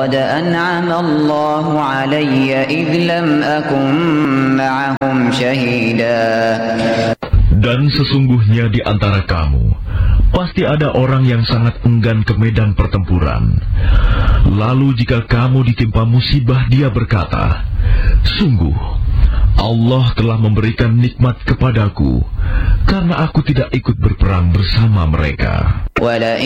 لقد أنعم الله علي إذ لم أكن معهم شهيدا. Dan sesungguhnya di antara kamu pasti ada orang yang sangat enggan ke medan pertempuran. Lalu jika kamu ditimpa musibah, dia berkata, "Sungguh, Allah telah memberikan nikmat kepadaku, karena aku tidak ikut berperang bersama mereka."